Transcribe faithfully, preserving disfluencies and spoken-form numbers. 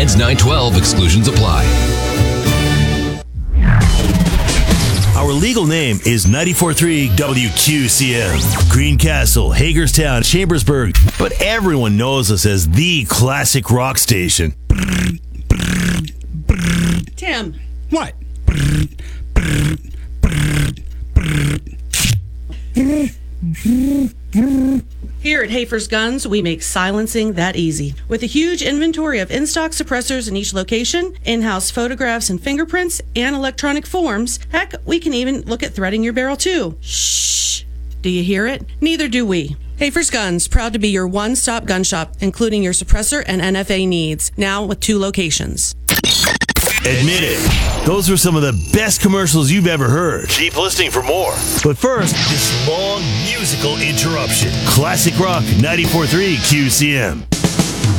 Ends nine twelve. Exclusions apply. Our legal name is ninety-four point three W Q C M. Greencastle, Hagerstown, Chambersburg, but everyone knows us as the classic rock station. Tim. What? Here at Hafer's Guns, we make silencing that easy. With a huge inventory of in-stock suppressors in each location, in-house photographs and fingerprints, and electronic forms, heck, we can even look at threading your barrel too. Shh! Do you hear it? Neither do we. Hafer's Guns, proud to be your one-stop gun shop, including your suppressor and N F A needs, now with two locations. Admit it, those were some of the best commercials you've ever heard. Keep listening for more. But first, this long musical interruption. Classic Rock ninety-four point three Q C M.